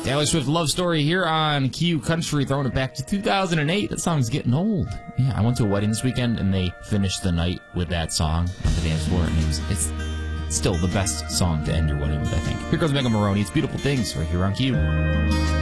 Taylor Swift Love Story here on Q Country, throwing it back to 2008. That song's getting old. Yeah, I went to a wedding this weekend, and they finished the night with that song on the dance floor, and it's still the best song to end your wedding with, I think. Here goes Megan Maroney. It's Beautiful Things right here on Q.